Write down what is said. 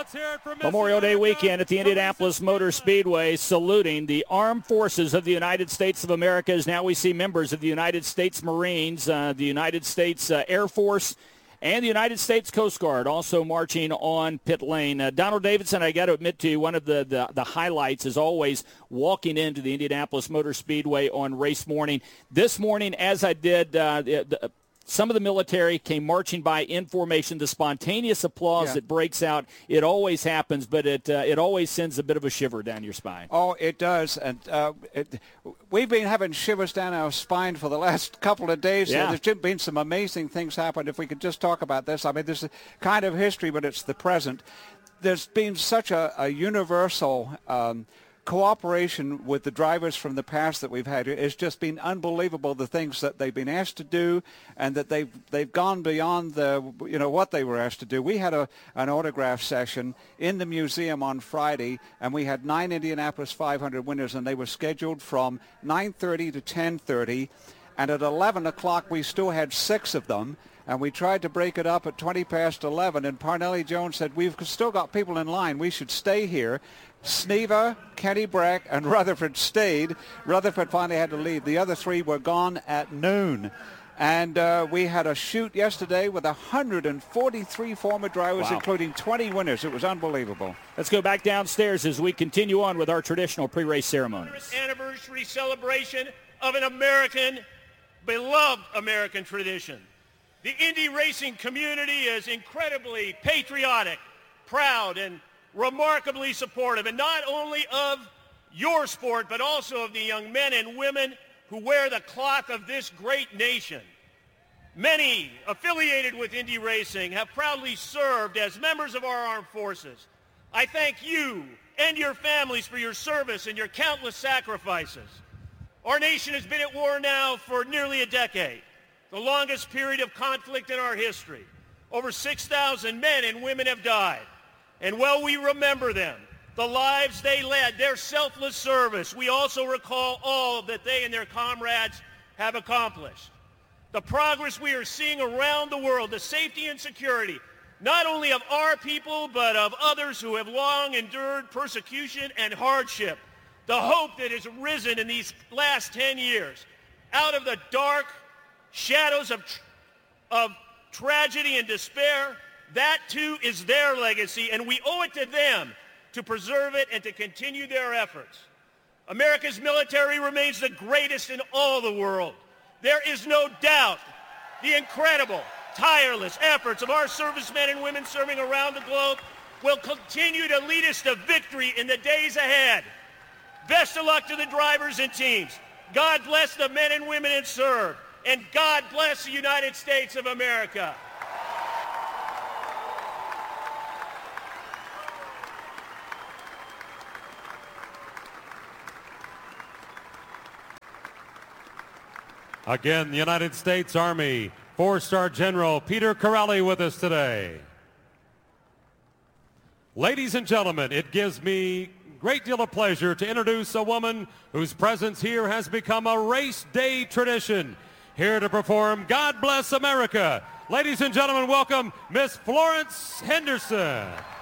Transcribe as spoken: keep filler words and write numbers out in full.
Memorial Day weekend at the Indianapolis Motor Speedway, saluting the armed forces of the United States of America. As now we see members of the United States Marines, uh, the United States uh, Air Force, and the United States Coast Guard also marching on pit lane. Uh, Donald Davidson, I got to admit to you, one of the, the, the highlights is always walking into the Indianapolis Motor Speedway on race morning. This morning, as I did, uh, the, the, some of the military came marching by in formation. The spontaneous applause yeah. that breaks out, it always happens, but it uh, it always sends a bit of a shiver down your spine. Oh, it does. And uh, it, we've been having shivers down our spine for the last couple of days. Yeah. So there's been some amazing things happen. If we could just talk about this. I mean, this is kind of history, but it's the present. There's been such a, a universal um, cooperation with the drivers from the past that we've had. It's just been unbelievable, the things that they've been asked to do, and that they've they've gone beyond the you know what they were asked to do. We had a an autograph session in the museum on Friday, and we had nine Indianapolis five hundred winners, and they were scheduled from nine thirty to ten thirty, and at eleven o'clock we still had six of them. And we tried to break it up at twenty past eleven, and Parnelli Jones said, we've still got people in line. We should stay here. Sneva, Kenny Brack, and Rutherford stayed. Rutherford finally had to leave. The other three were gone at noon. And uh, we had a shoot yesterday with one hundred forty-three former drivers, wow. including twenty winners. It was unbelievable. Let's go back downstairs as we continue on with our traditional pre-race ceremonies. Anniversary celebration of an American, beloved American tradition. The Indy racing community is incredibly patriotic, proud, and remarkably supportive, and not only of your sport, but also of the young men and women who wear the cloth of this great nation. Many affiliated with Indy racing have proudly served as members of our armed forces. I thank you and your families for your service and your countless sacrifices. Our nation has been at war now for nearly a decade, the longest period of conflict in our history. Over six thousand men and women have died. And while we remember them, the lives they led, their selfless service, we also recall all that they and their comrades have accomplished. The progress we are seeing around the world, the safety and security, not only of our people, but of others who have long endured persecution and hardship. The hope that has risen in these last ten years out of the dark shadows of, of tragedy and despair, that too is their legacy, and we owe it to them to preserve it and to continue their efforts. America's military remains the greatest in all the world. There is no doubt the incredible, tireless efforts of our servicemen and women serving around the globe will continue to lead us to victory in the days ahead. Best of luck to the drivers and teams. God bless the men and women that serve. And God bless the United States of America. Again, the United States Army, four-star General Peter Corelli with us today. Ladies and gentlemen, it gives me a great deal of pleasure to introduce a woman whose presence here has become a race day tradition. Here to perform God Bless America. Ladies and gentlemen, welcome Miss Florence Henderson.